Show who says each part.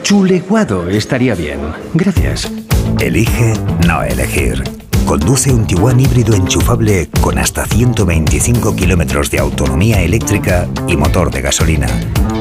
Speaker 1: Chuleguado estaría bien. Gracias.
Speaker 2: Elige no elegir. Conduce un Tiguan híbrido enchufable con hasta 125 kilómetros de autonomía eléctrica y motor de gasolina.